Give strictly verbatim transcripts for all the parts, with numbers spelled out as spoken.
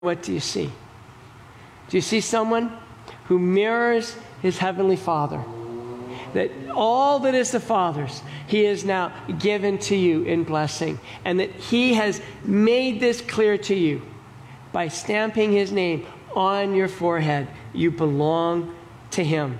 what do you see? Do you see someone who mirrors his heavenly Father? That all that is the Father's, he is now given to you in blessing. And that he has made this clear to you by stamping his name on your forehead. You belong to him.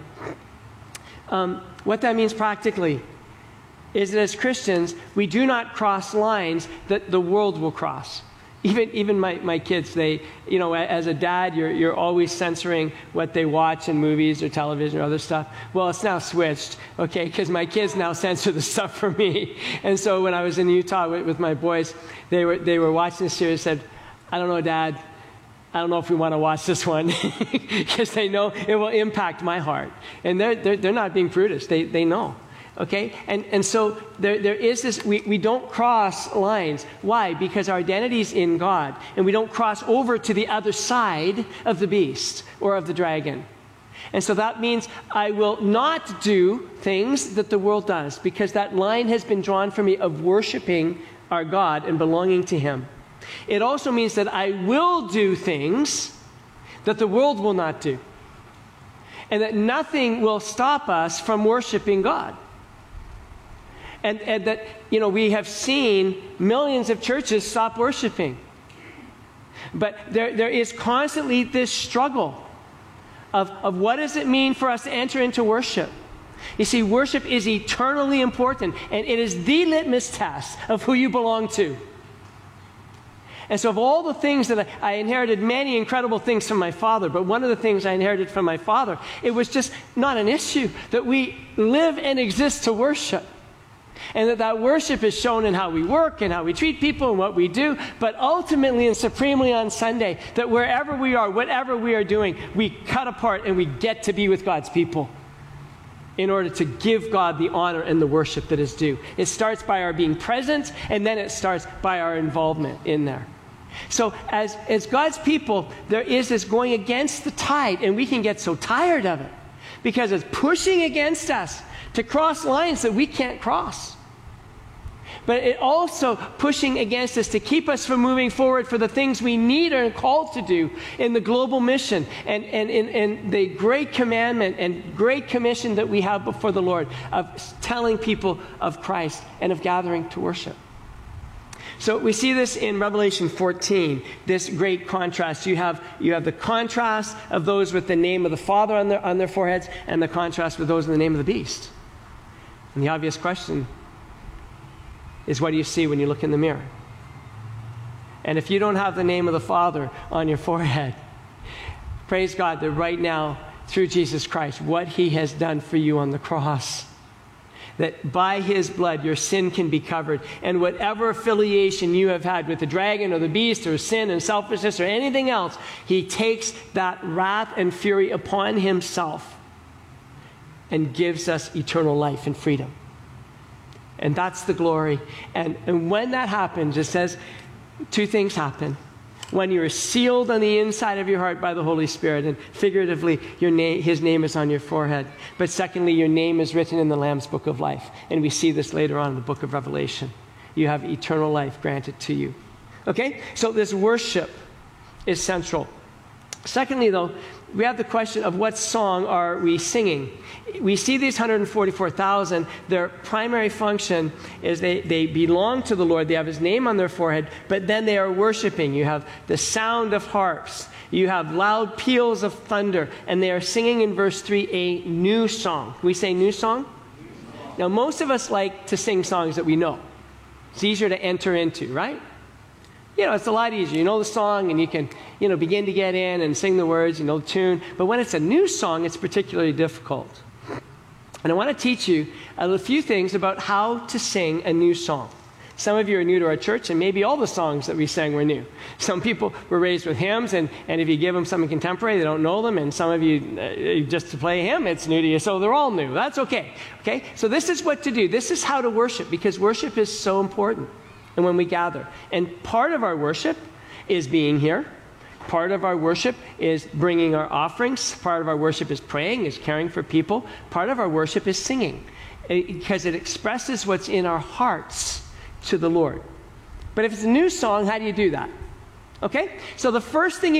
Um, what that means practically is that as Christians, we do not cross lines that the world will cross. Even even my, my kids, they, you know, as a dad, you're you're always censoring what they watch in movies or television or other stuff. Well, it's now switched, okay, because my kids now censor the stuff for me. And so when I was in Utah with, with my boys, they were they were watching this series, said, I don't know, Dad, I don't know if we want to watch this one, because they know it will impact my heart. And they're, they're, they're not being prudish. They, they know. Okay? And, and so there, there is this, we, we don't cross lines. Why? Because our identity is in God. And we don't cross over to the other side of the beast or of the dragon. And so that means I will not do things that the world does, because that line has been drawn for me of worshiping our God and belonging to him. It also means that I will do things that the world will not do. And that nothing will stop us from worshiping God. And, and that, you know, we have seen millions of churches stop worshiping. But there, there is constantly this struggle of, of what does it mean for us to enter into worship? You see, worship is eternally important, and it is the litmus test of who you belong to. And so of all the things that I, I inherited many incredible things from my father, but one of the things I inherited from my father, it was just not an issue that we live and exist to worship. And that that worship is shown in how we work and how we treat people and what we do, but ultimately and supremely on Sunday, that wherever we are, whatever we are doing, we cut apart and we get to be with God's people in order to give God the honor and the worship that is due. It starts by our being present, and then it starts by our involvement in there. So as, as God's people, there is this going against the tide, and we can get so tired of it because it's pushing against us to cross lines that we can't cross. But it also pushing against us to keep us from moving forward for the things we need and are called to do in the global mission and, and, and, and the great commandment and great commission that we have before the Lord of telling people of Christ and of gathering to worship. So we see this in Revelation fourteen, this great contrast. You have, you have the contrast of those with the name of the Father on their, on their foreheads, and the contrast with those in the name of the beast. And the obvious question is, what do you see when you look in the mirror? And if you don't have the name of the Father on your forehead, praise God that right now, through Jesus Christ, what he has done for you on the cross, that by his blood your sin can be covered, and whatever affiliation you have had with the dragon or the beast or sin and selfishness or anything else, he takes that wrath and fury upon himself and gives us eternal life and freedom. And that's the glory. And, and when that happens, it says two things happen. When you are sealed on the inside of your heart by the Holy Spirit, and figuratively, your name, his name is on your forehead. But secondly, your name is written in the Lamb's Book of Life. And we see this later on in the book of Revelation. You have eternal life granted to you. Okay? So this worship is central. Secondly, though, we have the question of what song are we singing? We see these one hundred forty-four thousand. Their primary function is they, they belong to the Lord. They have his name on their forehead, but then they are worshiping. You have the sound of harps. You have loud peals of thunder, and they are singing in verse three a new song. Can we say new song? Now, most of us like to sing songs that we know. It's easier to enter into, right? You know, it's a lot easier. You know the song, and you can, you know, begin to get in and sing the words, you know the tune. But when it's a new song, it's particularly difficult. And I want to teach you a few things about how to sing a new song. Some of you are new to our church, and maybe all the songs that we sang were new. Some people were raised with hymns, and, and if you give them something contemporary, they don't know them. And some of you, uh, just to play a hymn, it's new to you, so they're all new. That's okay. Okay? So this is what to do. This is how to worship, because worship is so important. And when we gather. And part of our worship is being here. Part of our worship is bringing our offerings. Part of our worship is praying, is caring for people. Part of our worship is singing, because it expresses what's in our hearts to the Lord. But if it's a new song, how do you do that? Okay? So the first thing